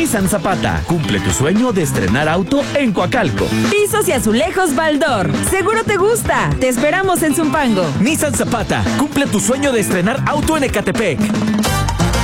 Nissan Zapata, cumple tu sueño de estrenar auto en Coacalco. Pisos y azulejos Baldor. Seguro te gusta. Te esperamos en Zumpango. Nissan Zapata, cumple tu sueño de estrenar auto en Ecatepec.